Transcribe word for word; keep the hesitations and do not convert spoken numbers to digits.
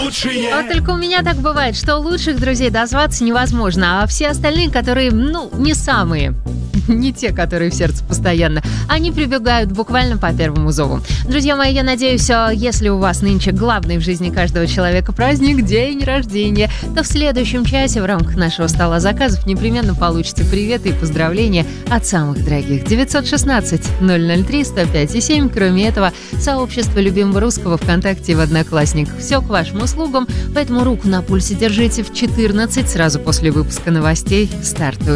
лучшие. Вот только у меня так бывает, что лучших друзей дозваться невозможно, а все остальные, которые, ну, не самые, не те, которые в сердце постоянно, они прибегают буквально по первому зову. Друзья мои, я надеюсь, если у вас нынче главный в жизни каждого человека праздник, день рождения, то в следующем часе в рамках нашего стола заказов непременно получите приветы и поздравления от самых дорогих. девятьсот шестнадцать ноль ноль три сто пять и семь. Кроме этого, сообщество любимого русского ВКонтакте и в Одноклассниках. Все к вашим услугам, поэтому руку на пульсе держите в четырнадцать, сразу после выпуска новостей. Стартуем.